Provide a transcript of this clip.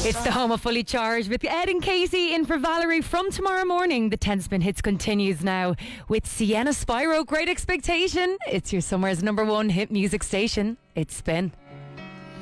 It's the home of Fully Charged with Ed and Casey in for Valerie from tomorrow morning. The 10 Spin Hits continues now with Sienna Spyro. Great Expectation. It's your summer's number one hit music station. It's Spin.